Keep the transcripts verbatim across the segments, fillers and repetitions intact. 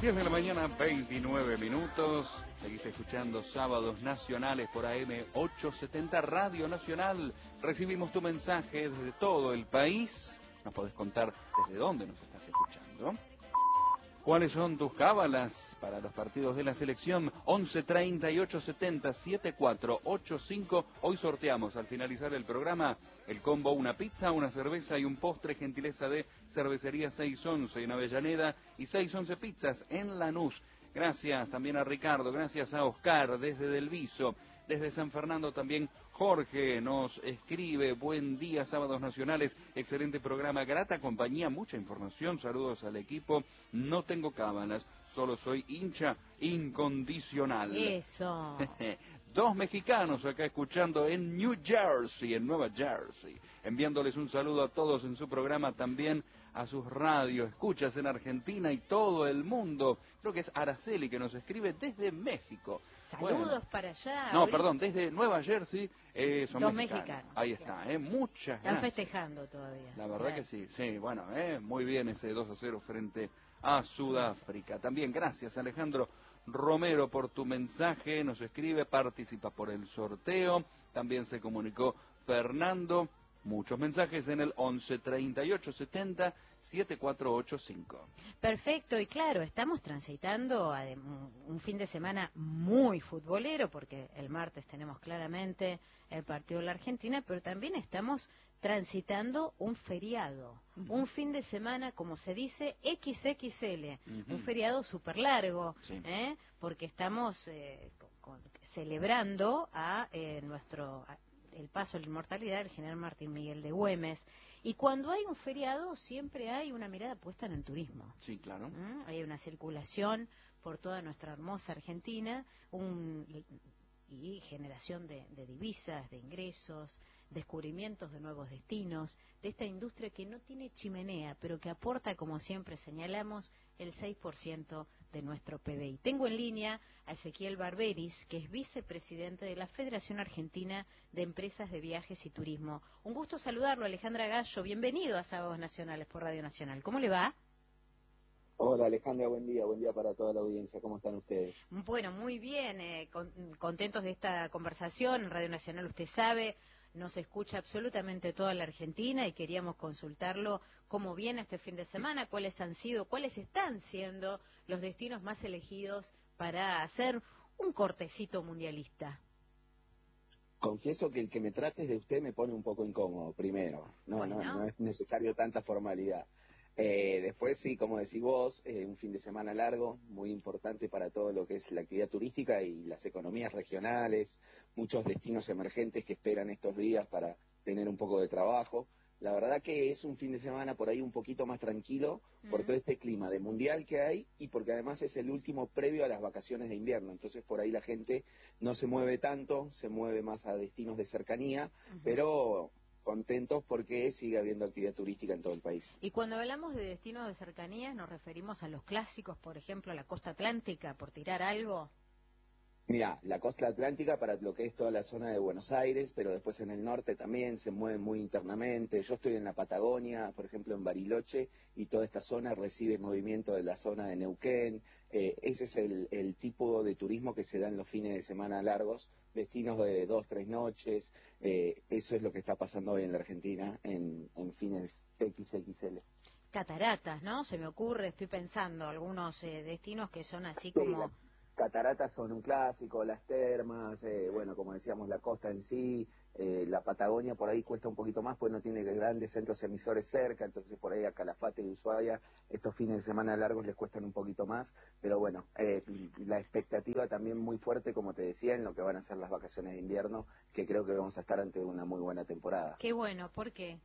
diez de la mañana, veintinueve minutos. Seguís escuchando Sábados Nacionales por A M ochocientos setenta Radio Nacional. Recibimos tu mensaje desde todo el país. Nos podés contar desde dónde nos estás escuchando. ¿Cuáles son tus cábalas para los partidos de la selección? once treinta y ocho setenta setenta y cuatro ochenta y cinco. Hoy sorteamos al finalizar el programa el combo una pizza, una cerveza y un postre, gentileza de Cervecería seiscientos once en Avellaneda y seiscientos once Pizzas en Lanús. Gracias también a Ricardo, gracias a Oscar desde Delviso. Desde San Fernando también Jorge nos escribe: buen día, Sábados Nacionales, excelente programa, grata compañía, mucha información, saludos al equipo. No tengo cábalas, solo soy hincha incondicional. Eso. Dos mexicanos acá escuchando en New Jersey, en Nueva Jersey, enviándoles un saludo a todos en su programa, también a sus radios, escuchas en Argentina y todo el mundo. Creo que es Araceli que nos escribe desde México. Saludos Bueno, para allá. No, ahorita. perdón, desde Nueva Jersey eh, son Dos mexicanos. mexicanos. Ahí está, eh, muchas Están gracias. festejando todavía. La verdad Claro. que sí, sí, bueno, eh, muy bien ese dos a cero frente a Sudáfrica. También gracias, Alejandro Romero, por tu mensaje, nos escribe, participa por el sorteo. También se comunicó Fernando, muchos mensajes en el once treinta y ocho setenta setenta y cuatro ochenta y cinco. Perfecto, y claro, estamos transitando a de- un fin de semana muy futbolero, porque el martes tenemos claramente el partido de la Argentina, pero también estamos transitando un feriado, Uh-huh. un fin de semana, como se dice, equis equis ele, Uh-huh. un feriado súper largo, Sí. ¿eh? Porque estamos eh, con- con- celebrando a eh, nuestro... a- el paso de la inmortalidad del general Martín Miguel de Güemes. Y cuando hay un feriado siempre hay una mirada puesta en el turismo. Sí, claro. ¿Mm? Hay una circulación por toda nuestra hermosa Argentina, un, y generación de, de divisas, de ingresos, descubrimientos de nuevos destinos, de esta industria que no tiene chimenea, pero que aporta, como siempre señalamos, el seis por ciento de nuestro P B I. Tengo en línea a Ezequiel Barberis, que es vicepresidente de la Federación Argentina de Empresas de Viajes y Turismo. Un gusto saludarlo, Alejandra Gallo. Bienvenido a Sábados Nacionales por Radio Nacional. ¿Cómo le va? Hola Alejandra, buen día, buen día para toda la audiencia. ¿Cómo están ustedes? Bueno, muy bien, eh, con, contentos de esta conversación. En Radio Nacional, usted sabe, nos escucha absolutamente toda la Argentina y queríamos consultarlo cómo viene este fin de semana, cuáles han sido, cuáles están siendo los destinos más elegidos para hacer un cortecito mundialista. Confieso que el que me trates de usted me pone un poco incómodo, primero. No, Bueno. no, no es necesario tanta formalidad. Eh, después sí, como decís vos, eh, un fin de semana largo, muy importante para todo lo que es la actividad turística y las economías regionales, muchos destinos emergentes que esperan estos días para tener un poco de trabajo. La verdad que es un fin de semana por ahí un poquito más tranquilo por Mm. todo este clima de mundial que hay y porque además es el último previo a las vacaciones de invierno. Entonces por ahí la gente no se mueve tanto, se mueve más a destinos de cercanía, Ujú. pero contentos porque sigue habiendo actividad turística en todo el país. Y cuando hablamos de destinos de cercanía, nos referimos a los clásicos, por ejemplo, a la costa atlántica, por tirar algo. Mira, la costa atlántica para lo que es toda la zona de Buenos Aires, pero después en el norte también se mueve muy internamente. Yo estoy en la Patagonia, por ejemplo en Bariloche, y toda esta zona recibe movimiento de la zona de Neuquén. Eh, ese es el, el tipo de turismo que se da en los fines de semana largos, destinos de dos, tres noches. Eh, eso es lo que está pasando hoy en la Argentina en, en fines equis equis ele. Cataratas, ¿no? Se me ocurre, estoy pensando, algunos eh, destinos que son así Sí, como... las cataratas son un clásico, las termas, eh, bueno, como decíamos, la costa en sí, eh, la Patagonia por ahí cuesta un poquito más, pues no tiene grandes centros emisores cerca, entonces por ahí a Calafate y Ushuaia estos fines de semana largos les cuestan un poquito más, pero bueno, eh, la expectativa también muy fuerte, como te decía, en lo que van a ser las vacaciones de invierno, que creo que vamos a estar ante una muy buena temporada. Qué bueno, ¿por qué?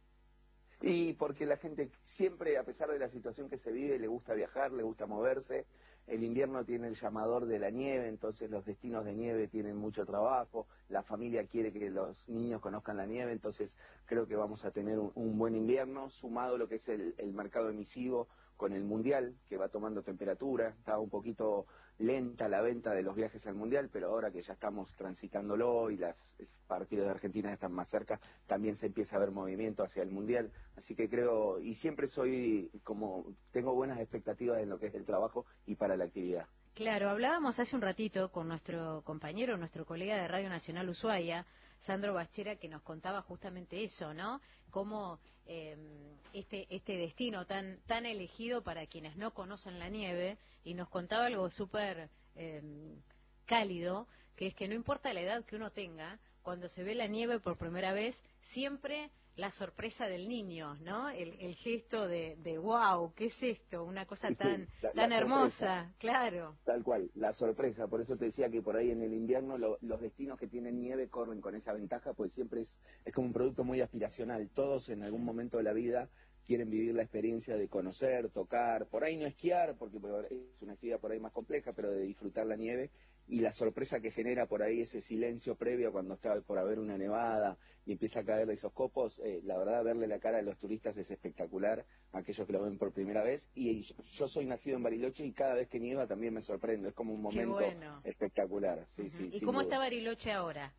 Y porque la gente siempre, a pesar de la situación que se vive, le gusta viajar, le gusta moverse. El invierno tiene el llamador de la nieve, entonces los destinos de nieve tienen mucho trabajo. La familia quiere que los niños conozcan la nieve, entonces creo que vamos a tener un, un buen invierno, sumado lo que es el, el mercado emisivo, con el Mundial, que va tomando temperatura, estaba un poquito lenta la venta de los viajes al Mundial, pero ahora que ya estamos transitándolo y los partidos de Argentina están más cerca, también se empieza a ver movimiento hacia el Mundial, así que creo, y siempre soy como, tengo buenas expectativas en lo que es el trabajo y para la actividad. Claro, hablábamos hace un ratito con nuestro compañero, nuestro colega de Radio Nacional Ushuaia, Sandro Bachera, que nos contaba justamente eso, ¿no? Cómo eh, este este destino tan tan elegido para quienes no conocen la nieve, y nos contaba algo súper eh, cálido, que es que no importa la edad que uno tenga, cuando se ve la nieve por primera vez, siempre la sorpresa del niño, ¿no? El, el gesto de, de wow, ¿qué es esto? Una cosa tan, la, tan la hermosa, claro. Tal cual, la sorpresa, por eso te decía que por ahí en el invierno lo, los destinos que tienen nieve corren con esa ventaja, pues siempre es, es como un producto muy aspiracional, todos en algún momento de la vida quieren vivir la experiencia de conocer, tocar, por ahí no esquiar, porque es una actividad por ahí más compleja, pero de disfrutar la nieve, y la sorpresa que genera por ahí ese silencio previo cuando está por haber una nevada y empieza a caer de esos copos, eh, la verdad verle la cara a los turistas es espectacular, aquellos que lo ven por primera vez, y yo, yo soy nacido en Bariloche y cada vez que nieva también me sorprendo, es como un momento bueno. espectacular. Sí, uh-huh. sí, ¿Y sin cómo duda. está Bariloche ahora?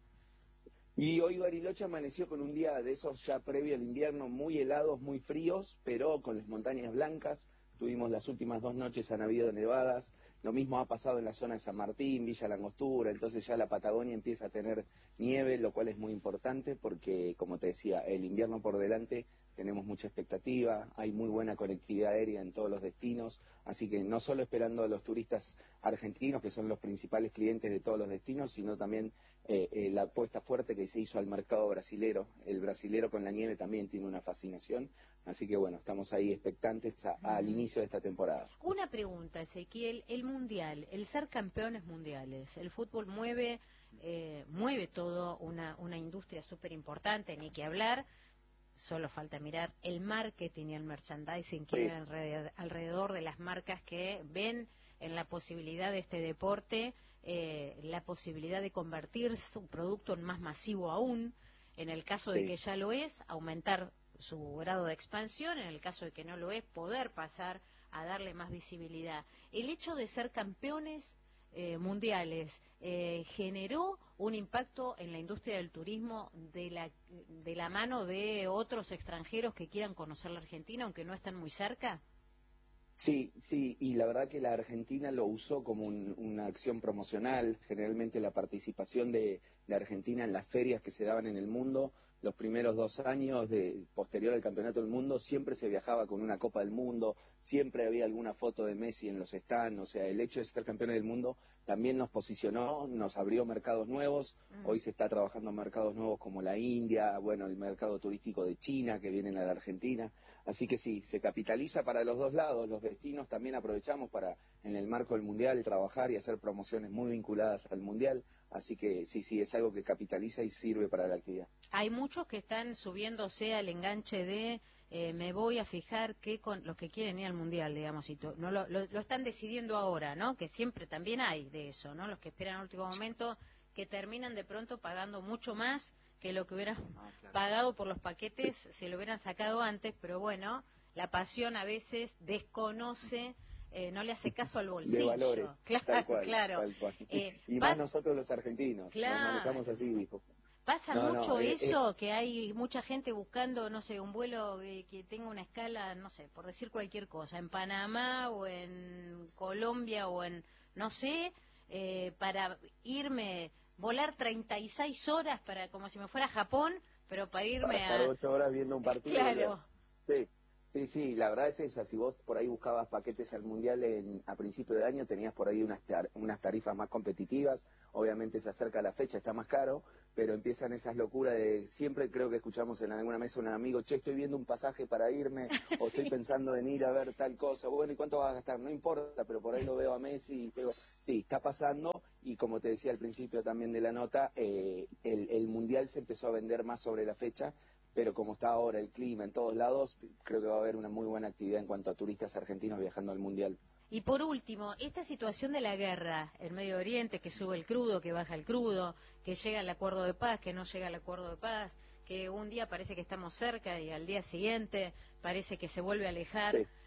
Y hoy Bariloche amaneció con un día de esos ya previo al invierno, muy helados, muy fríos, pero con las montañas blancas. Tuvimos las últimas dos noches, han habido nevadas. Lo mismo ha pasado en la zona de San Martín, Villa Langostura, entonces ya la Patagonia empieza a tener nieve, lo cual es muy importante porque, como te decía, el invierno por delante, tenemos mucha expectativa, hay muy buena conectividad aérea en todos los destinos, así que no solo esperando a los turistas argentinos, que son los principales clientes de todos los destinos, sino también eh, eh, la apuesta fuerte que se hizo al mercado brasilero. El brasilero con la nieve también tiene una fascinación, así que bueno, estamos ahí expectantes a, a, al inicio de esta temporada. Una pregunta, Ezequiel, el mundial, el ser campeones mundiales, el fútbol mueve, eh, mueve todo una, una industria súper importante, ni que hablar. Solo falta mirar el marketing y el merchandising que sí. hay alrededor, alrededor de las marcas que ven en la posibilidad de este deporte, eh, la posibilidad de convertir su producto en más masivo aún, en el caso sí. de que ya lo es, aumentar su grado de expansión, en el caso de que no lo es, poder pasar a darle más visibilidad. El hecho de ser campeones Eh, mundiales, eh, generó un impacto en la industria del turismo de la, de la mano de otros extranjeros que quieran conocer la Argentina, aunque no están muy cerca. Sí, sí, y la verdad que la Argentina lo usó como un, una acción promocional. Generalmente la participación de, de Argentina en las ferias que se daban en el mundo, los primeros dos años de posterior al Campeonato del Mundo, siempre se viajaba con una Copa del Mundo, siempre había alguna foto de Messi en los stands, o sea, el hecho de ser campeones del mundo también nos posicionó, nos abrió mercados nuevos. Mm. Hoy se está trabajando en mercados nuevos como la India, bueno, el mercado turístico de China que vienen a la Argentina. Así que sí, se capitaliza para los dos lados, los destinos también aprovechamos para, en el marco del Mundial, trabajar y hacer promociones muy vinculadas al Mundial, así que sí, sí, es algo que capitaliza y sirve para la actividad. Hay muchos que están subiéndose al enganche de eh, me voy a fijar que con los que quieren ir al Mundial, digamos, y to, no lo, lo, lo están decidiendo ahora, ¿no? Que siempre también hay de eso, ¿no? Los que esperan al último momento, que terminan de pronto pagando mucho más que lo que hubieran ah, claro. pagado por los paquetes si lo hubieran sacado antes, pero bueno, la pasión a veces desconoce, eh, no le hace caso al bolsillo. De valores, claro, tal cual, claro. Tal cual. Eh, y vas... más nosotros los argentinos, claro. nos manejamos así, hijo. Pasa no, mucho no, eh, eso, eh. que hay mucha gente buscando, no sé, un vuelo que, que tenga una escala, no sé, por decir cualquier cosa, en Panamá o en Colombia o en, no sé, eh, para irme, volar treinta y seis horas para como si me fuera a Japón, pero para irme para estar a... ocho horas viendo un partido. Claro. Sí. Sí, sí, la verdad es esa. Si vos por ahí buscabas paquetes al Mundial en, a principio de año, tenías por ahí unas, tar, unas tarifas más competitivas. Obviamente se acerca la fecha, está más caro, pero empiezan esas locuras de... Siempre creo que escuchamos en alguna mesa un amigo, che, estoy viendo un pasaje para irme, o sí. estoy pensando en ir a ver tal cosa. Bueno, ¿y cuánto vas a gastar? No importa, pero por ahí lo veo a Messi. Pero... Sí, está pasando, y como te decía al principio también de la nota, eh, el, el Mundial se empezó a vender más sobre la fecha, pero como está ahora el clima en todos lados, creo que va a haber una muy buena actividad en cuanto a turistas argentinos viajando al Mundial. Y por último, esta situación de la guerra, el Medio Oriente, que sube el crudo, que baja el crudo, que llega el acuerdo de paz, que no llega el acuerdo de paz, que un día parece que estamos cerca y al día siguiente parece que se vuelve a alejar. Sí.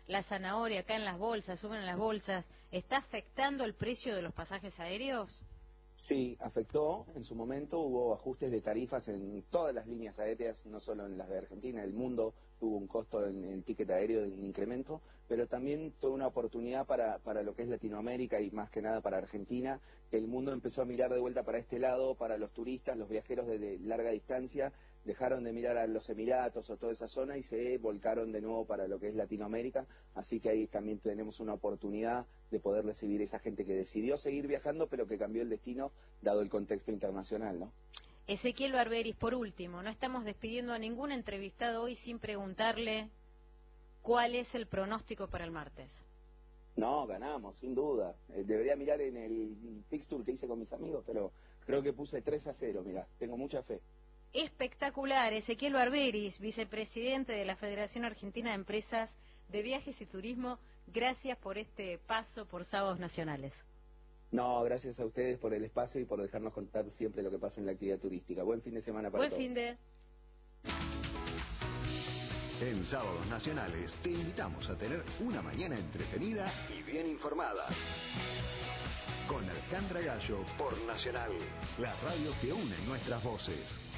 la zanahoria acá en las bolsas, suben en las bolsas, ¿está afectando el precio de los pasajes aéreos? Sí, afectó. En su momento hubo ajustes de tarifas en todas las líneas aéreas, no solo en las de Argentina, el mundo tuvo un costo en el ticket aéreo de un incremento, pero también fue una oportunidad para, para lo que es Latinoamérica y más que nada para Argentina. El mundo empezó a mirar de vuelta para este lado, para los turistas, los viajeros de, de larga distancia, dejaron de mirar a los Emiratos o toda esa zona y se volcaron de nuevo para lo que es Latinoamérica, así que ahí también tenemos una oportunidad de poder recibir esa gente que decidió seguir viajando, pero que cambió el destino dado el contexto internacional, ¿no? Ezequiel Barberis, por último, no estamos despidiendo a ningún entrevistado hoy sin preguntarle cuál es el pronóstico para el martes. No, ganamos, sin duda. Eh, debería mirar en el Pixtour que hice con mis amigos, pero creo que puse tres a cero, mirá, tengo mucha fe. Espectacular, Ezequiel Barberis, vicepresidente de la Federación Argentina de Empresas de Viajes y Turismo, gracias por este paso por Sábados Nacionales. No, gracias a ustedes por el espacio y por dejarnos contar siempre lo que pasa en la actividad turística. Buen fin de semana para Buen todos. fin de... En Sábados Nacionales te invitamos a tener una mañana entretenida y bien informada. Con Alejandra Gallo por Nacional, la radio que une nuestras voces.